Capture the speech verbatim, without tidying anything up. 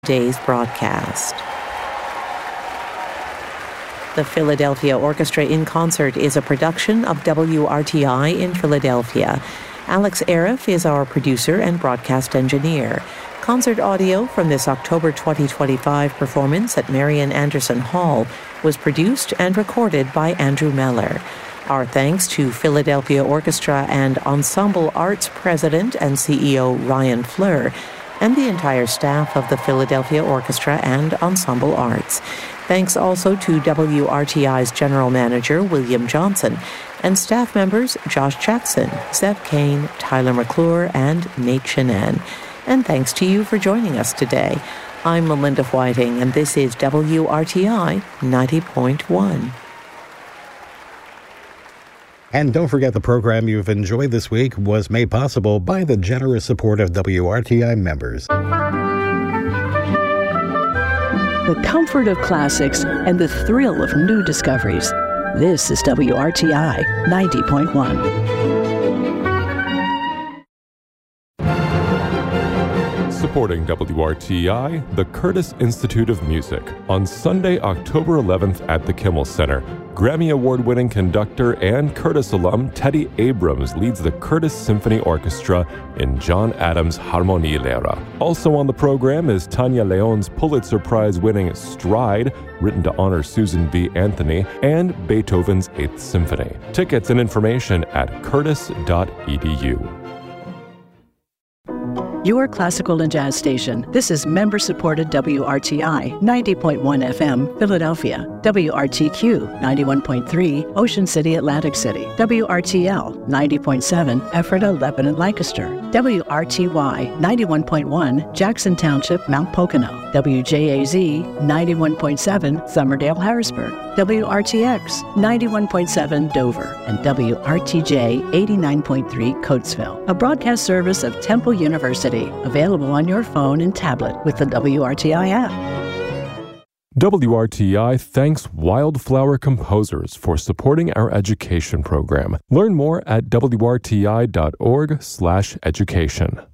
Today's broadcast. The Philadelphia Orchestra in Concert is a production of W R T I in Philadelphia. Alex Arif is our producer and broadcast engineer. Concert audio from this October twenty twenty-five performance at Marian Anderson Hall was produced and recorded by Andrew Meller. Our thanks to Philadelphia Orchestra and Ensemble Arts President and C E O Ryan Fleur, and the entire staff of the Philadelphia Orchestra and Ensemble Arts. Thanks also to W R T I's General Manager, William Johnson, and staff members Josh Jackson, Zev Kane, Tyler McClure, and Nate Shenan. And thanks to you for joining us today. I'm Melinda Whiting, and this is W R T I ninety point one. And don't forget, the program you've enjoyed this week was made possible by the generous support of W R T I members. The comfort of classics and the thrill of new discoveries. This is W R T I ninety point one. Supporting W R T I, the Curtis Institute of Music. On Sunday, October eleventh at the Kimmel Center, Grammy Award-winning conductor and Curtis alum Teddy Abrams leads the Curtis Symphony Orchestra in John Adams' Harmonielehrer. Also on the program is Tanya Leon's Pulitzer Prize-winning Stride, written to honor Susan B. Anthony, and Beethoven's Eighth Symphony. Tickets and information at curtis dot e d u. Your classical and jazz station. This is member-supported W R T I ninety point one F M, Philadelphia. W R T Q ninety-one point three, Ocean City, Atlantic City. W R T L ninety point seven, Ephrata, Lebanon, Lancaster. W R T Y ninety-one point one, Jackson Township, Mount Pocono. W J A Z ninety-one point seven, Summerdale, Harrisburg. W R T X ninety-one point seven, Dover. And W R T J eighty-nine point three, Coatesville. A broadcast service of Temple University. Available on your phone and tablet with the W R T I app. W R T I thanks Wildflower Composers for supporting our education program. Learn more at w r t i dot org slash education.